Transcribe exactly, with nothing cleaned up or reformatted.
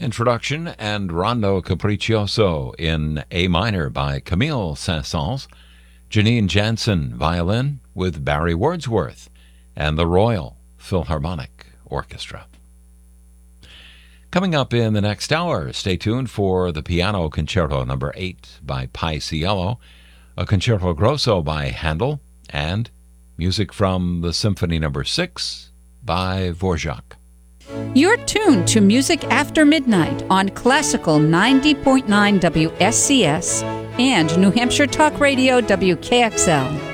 Introduction and Rondo Capriccioso in A minor by Camille Saint-Saëns, Janine Jansen violin with Barry Wordsworth and the Royal Philharmonic Orchestra. Coming up in the next hour, stay tuned for the Piano Concerto number eight by Paisiello, a Concerto Grosso by Handel, and music from the Symphony number six by Dvorak. You're tuned to Music After Midnight on Classical ninety point nine W S C S and New Hampshire Talk Radio W K X L.